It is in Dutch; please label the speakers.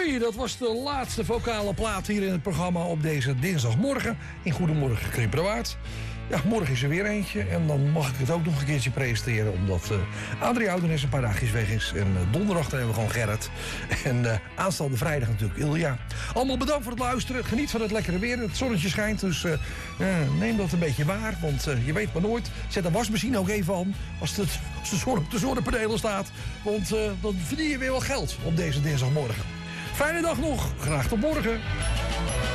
Speaker 1: Mooi, dat was de laatste vocale plaat hier in het programma op deze dinsdagmorgen. In Goedemorgen Krimperwaard. Ja, morgen is er weer eentje en dan mag ik het ook nog een keertje presenteren. Omdat Adrie Oudenes een paar dagjes weg is. En donderdag dan hebben we gewoon Gerrit. En aanstaande vrijdag natuurlijk Ilja. Allemaal bedankt voor het luisteren. Geniet van het lekkere weer. Het zonnetje schijnt, dus neem dat een beetje waar. Want je weet maar nooit. Zet de wasmachine ook even aan als de zon op de zonnepanelen staat. Want dan verdien je weer wel geld op deze dinsdagmorgen. Fijne dag nog. Graag tot morgen.